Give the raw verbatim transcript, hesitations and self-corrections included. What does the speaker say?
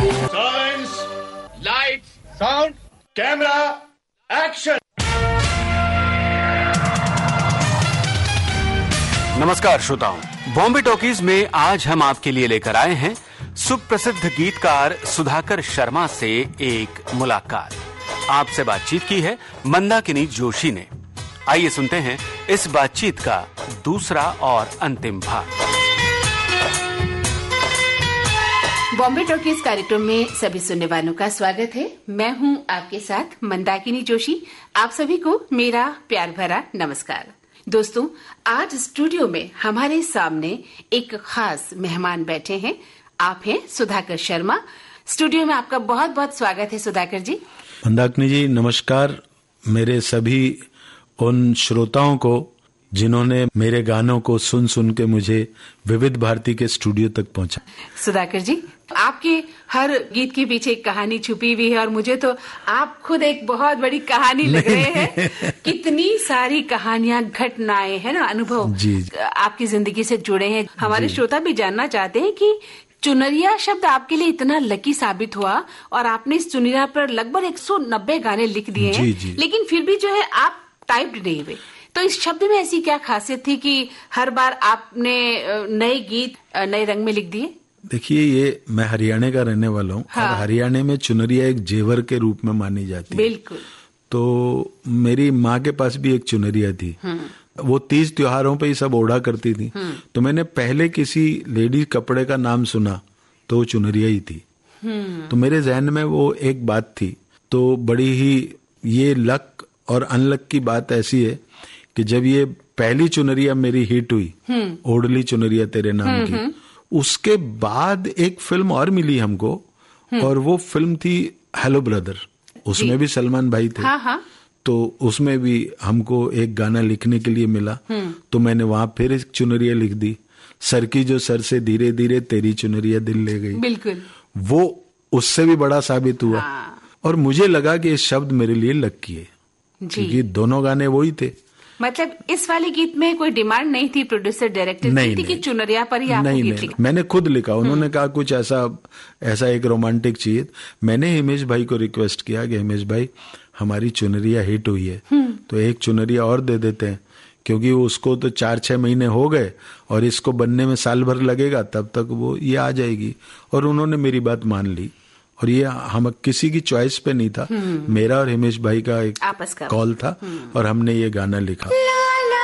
Silence, light, sound, camera, action. नमस्कार श्रोताओं, Bombay talkies में आज हम आपके लिए लेकर आए हैं सुप्रसिद्ध गीतकार सुधाकर शर्मा से एक मुलाकात। आपसे बातचीत की है मंदाकिनी जोशी ने। आइए सुनते हैं इस बातचीत का दूसरा और अंतिम भाग। बॉम्बे टॉकीज कार्यक्रम में सभी सुनने वालों का स्वागत है। मैं हूं आपके साथ मंदाकिनी जोशी। आप सभी को मेरा प्यार भरा नमस्कार। दोस्तों, आज स्टूडियो में हमारे सामने एक खास मेहमान बैठे हैं। आप हैं सुधाकर शर्मा। स्टूडियो में आपका बहुत बहुत स्वागत है सुधाकर जी। मंदाकिनी जी नमस्कार। मेरे सभी उन श्रोताओं को जिन्होंने मेरे गानों को सुन सुन के मुझे विविध भारती के स्टूडियो तक पहुंचा। सुधाकर जी, आपके हर गीत के पीछे एक कहानी छुपी हुई है और मुझे तो आप खुद एक बहुत बड़ी कहानी लग रहे हैं। कितनी सारी कहानियां, घटनाएं है ना, अनुभव जी, जी। आपकी जिंदगी से जुड़े हैं। हमारे श्रोता भी जानना चाहते हैं कि चुनरिया शब्द आपके लिए इतना लकी साबित हुआ और आपने इस चुनरिया पर लगभग एक सौ नब्बे गाने लिख दिए हैं, लेकिन फिर भी जो है आप टाइप्ड नहीं हुए। तो इस शब्द में ऐसी क्या खासियत थी कि हर बार आपने नए गीत नए रंग में लिख दिए? देखिए, ये मैं हरियाणा का रहने वाला हूँ। हाँ। और हरियाणा में चुनरिया एक जेवर के रूप में मानी जाती है। बिल्कुल। तो मेरी माँ के पास भी एक चुनरिया थी। वो तीज त्योहारों पे ही सब ओढ़ा करती थी। तो मैंने पहले किसी लेडीज कपड़े का नाम सुना तो वो चुनरिया ही थी। तो मेरे जहन में वो एक बात थी। तो बड़ी ही ये लक और अनलक की बात ऐसी है कि जब ये पहली चुनरिया मेरी हिट हुई, ओढ़ली चुनरिया तेरे नाम की, उसके बाद एक फिल्म और मिली हमको और वो फिल्म थी हेलो ब्रदर। उसमें भी सलमान भाई थे। हाँ हाँ। तो उसमें भी हमको एक गाना लिखने के लिए मिला। तो मैंने वहां फिर एक चुनरिया लिख दी, सर की जो सर से धीरे धीरे तेरी चुनरिया दिल ले गई। बिल्कुल। वो उससे भी बड़ा साबित हुआ। हाँ। और मुझे लगा कि ये शब्द मेरे लिए लकी है, क्योंकि दोनों गाने वही थे। मतलब इस वाले गीत में कोई डिमांड नहीं थी प्रोड्यूसर डायरेक्टर की थी कि चुनरिया पर ही आपको नहीं, गीत नहीं, लिखा? मैंने खुद लिखा। उन्होंने कहा कुछ ऐसा ऐसा एक रोमांटिक चाहिए। मैंने हिमेश भाई को रिक्वेस्ट किया कि हिमेश भाई, हमारी चुनरिया हिट हुई है तो एक चुनरिया और दे देते हैं, क्योंकि उसको तो चार छह महीने हो गए और इसको बनने में साल भर लगेगा, तब तक वो ये आ जाएगी। और उन्होंने मेरी बात मान ली। और ये हम किसी की चॉइस पे नहीं था, मेरा और हिमेश भाई का एक आपस का कॉल था और हमने ये गाना लिखा।